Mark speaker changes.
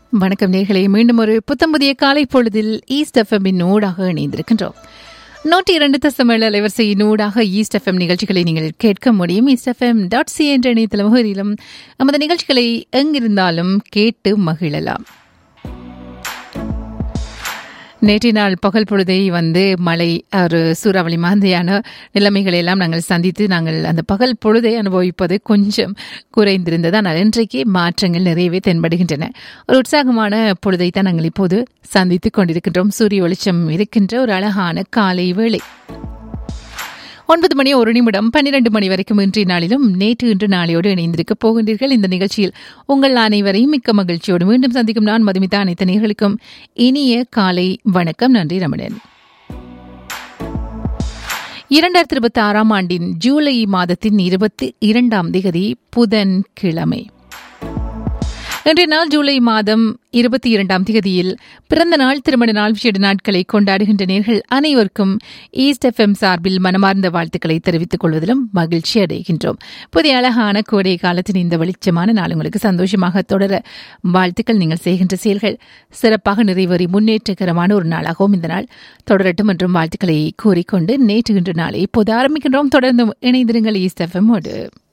Speaker 1: வணக்கம் நேயர்களே, மீண்டும் ஒரு புத்தம்புதிய காலை பொழுதில் ஈஸ்ட் எஃப்எம்மின் ஊடாக இணைந்திருக்கின்றோம். 102.7 அலைவரிசையின் ஊடாக ஈஸ்ட் எஃப்எம் நிகழ்ச்சிகளை நீங்கள் கேட்க முடியும். eastfm.ca என்ற இணையதள முகவரியிலும் நமது நிகழ்ச்சிகளை எங்கிருந்தாலும் கேட்டு மகிழலாம். நேற்றைய நாள் பகல் பொழுதை மழை, ஒரு சூறாவளி மாதிரியான நிலைமைகளை எல்லாம் நாங்கள் சந்தித்து நாங்கள் அந்த பகல் பொழுதை அனுபவிப்பது கொஞ்சம் குறைந்திருந்தது. ஆனால் இன்றைக்கு மாற்றங்கள் நிறையவே தென்படுகின்றன. ஒரு உற்சாகமான பொழுதை தான் நாங்கள் இப்போது சந்தித்துக் கொண்டிருக்கின்றோம். சூரிய வெளிச்சம் இருக்கின்ற ஒரு அழகான காலை வேளை. 9 மணி 1 நிமிடம் 12 மணி வரைக்கும் இன்றைய நாளிலும் நேற்று இன்று நாளையோடு இணைந்திருக்க போகின்றீர்கள். இந்த நிகழ்ச்சியில் உங்கள் அனைவரையும் மிக்க மகிழ்ச்சியோடு மீண்டும் சந்திக்கும் நான் மதுமிதா. அனைத்து நேயர்களுக்கும் இனிய காலை வணக்கம். நன்றி ரமணன். 2026 ஆண்டின் ஜூலை மாதத்தின் 22ஆம் திகதி புதன்கிழமை. இன்றைய நாள் ஜூலை மாதம் 22ஆம் திகதியில் பிறந்த நாள், திருமண நாள், விசேட நாட்களை கொண்டாடுகின்ற நேயர்கள் அனைவருக்கும் ஈஸ்ட் எஃப்எம் சார்பில் மனமார்ந்த வாழ்த்துக்களை தெரிவித்துக் கொள்வதிலும் மகிழ்ச்சி அடைகின்றோம். புதிய அழகான கோடை காலத்தின் இந்த வெளிச்சமான நாள் உங்களுக்கு சந்தோஷமாக தொடர வாழ்த்துக்கள். நீங்கள் செய்கின்ற செயல்கள் சிறப்பாக நிறைவேறி முன்னேற்றகரமான ஒரு நாளாகவும் இந்த நாள் தொடரட்டும் என்றும் வாழ்த்துக்களை கூறிக்கொண்டு நேற்று இன்று நாளை இப்போது ஆரம்பிக்கின்றோம். தொடர்ந்து இணைந்திருங்கள் ஈஸ்ட் எஃப்எம்மோடு.